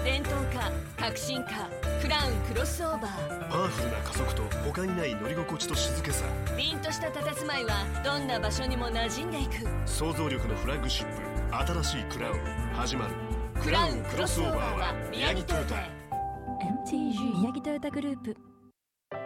伝統化、革新化、クラウンクロスオーバー。 パワフルな加速と他にない乗り心地と静けさ。 凛とした佇まいはどんな場所にも馴染んでいく。 想像力のフラッグシップ、新しいクラウン始まる。 クラウンクロスオーバーは宮城トヨタへ。 MTG 宮城トヨタグループ。